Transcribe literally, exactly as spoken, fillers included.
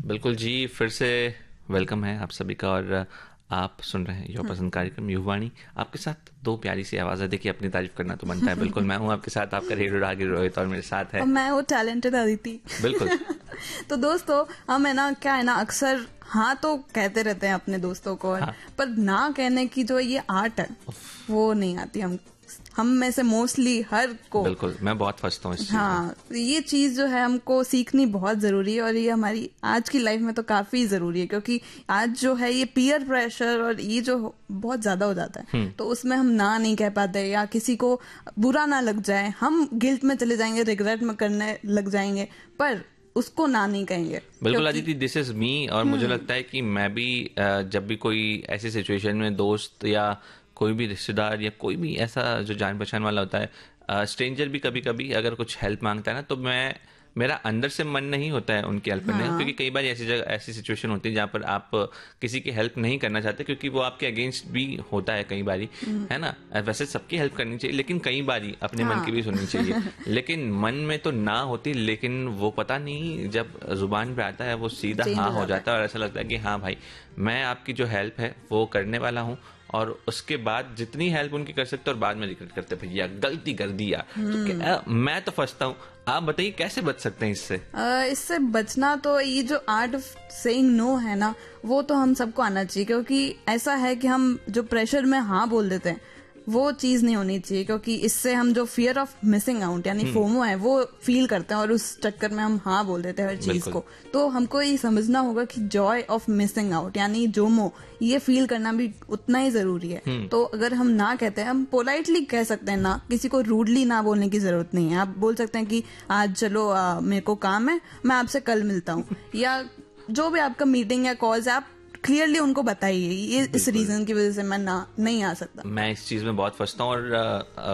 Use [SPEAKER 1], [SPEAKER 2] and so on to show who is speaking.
[SPEAKER 1] बिल्कुल जी, फिर से वेलकम है आप सभी का। और आप सुन रहे हैं यो पसंद कार्यक्रम युवाणी। आपके साथ दो प्यारी सी आवाज़ है। देखिए, अपनी तारीफ करना तो बनता है। बिल्कुल, मैं हूं आपके साथ, आपका रेडियो रागी रोहित, और मेरे साथ है
[SPEAKER 2] और मैं वो टैलेंटेड अदिति।
[SPEAKER 1] बिल्कुल।
[SPEAKER 2] तो दोस्तों, हम है ना, क्या है ना, अक्सर हाँ तो कहते रहते हैं अपने दोस्तों को,
[SPEAKER 1] हाँ।
[SPEAKER 2] पर ना कहने की जो ये आर्ट है वो नहीं आती हम हम में से मोस्टली हर को।
[SPEAKER 1] बिल्कुल, मैं बहुत फंसता हूँ इस चीज़ में।
[SPEAKER 2] हाँ, ये चीज जो है हमको सीखनी बहुत जरूरी है, और ये हमारी आज की लाइफ में तो काफी जरूरी है, क्योंकि आज जो है ये पीयर प्रेशर और ये जो बहुत ज्यादा हो जाता है, तो उसमें हम ना नहीं कह पाते, या किसी को बुरा ना लग जाए, हम गिल्ट में चले जाएंगे, रिग्रेट में करने लग जाएंगे, पर उसको ना नहीं कहेंगे।
[SPEAKER 1] बिल्कुल अदिति, दिस इज मी। और मुझे लगता है कि मैं भी अ, जब भी कोई ऐसी सिचुएशन में दोस्त या कोई भी रिश्तेदार या कोई भी ऐसा जो जान पहचान वाला होता है, स्ट्रेंजर भी कभी कभी अगर कुछ हेल्प मांगता है ना, तो मैं मेरा अंदर से मन नहीं होता है उनकी हेल्प करने का। क्योंकि कई बार ऐसी जगह ऐसी सिचुएशन होती है जहाँ पर आप किसी की हेल्प नहीं करना चाहते, क्योंकि वो आपके अगेंस्ट भी होता है कई बारी, है ना। वैसे सबकी हेल्प करनी चाहिए, लेकिन कई बारी अपने मन की भी सुननी चाहिए। लेकिन मन में तो ना होती, लेकिन वो पता नहीं जब जुबान पे आता है वो सीधा
[SPEAKER 2] Change
[SPEAKER 1] हाँ
[SPEAKER 2] हो
[SPEAKER 1] हो
[SPEAKER 2] जाता
[SPEAKER 1] जाता है, और ऐसा लगता है कि हाँ भाई, मैं आपकी जो हेल्प है वो करने वाला हूँ। और उसके बाद जितनी हेल्प उनकी कर सकते, और बाद में रिग्रेट करते, भैया गलती कर दिया। तो क्या, मैं तो फंसता हूँ। आप बताइए कैसे बच सकते हैं इससे?
[SPEAKER 2] अ, इससे बचना तो ये जो आर्ट ऑफ सेइंग नो है ना, वो तो हम सबको आना चाहिए, क्योंकि ऐसा है कि हम जो प्रेशर में हाँ बोल देते हैं वो चीज नहीं होनी चाहिए, क्योंकि इससे हम जो फियर ऑफ मिसिंग आउट यानी फोमो है वो फील करते हैं, और उस चक्कर में हम हाँ बोल देते हैं हर चीज को। तो हमको ये समझना होगा कि जॉय ऑफ मिसिंग आउट यानी जोमो, ये फील करना भी उतना ही जरूरी है। तो अगर हम ना कहते हैं, हम पोलाइटली कह सकते हैं ना, किसी को रूडली ना बोलने की जरूरत नहीं है। आप बोल सकते हैं कि आज चलो आ, मेरे को काम है, मैं आपसे कल मिलता हूँ, या जो भी आपका मीटिंग या कॉल्स है, आप क्लियरली उनको बताइए ये इस रीजन की वजह से मैं ना नहीं आ सकता।
[SPEAKER 1] मैं इस चीज में बहुत फंसता हूँ। और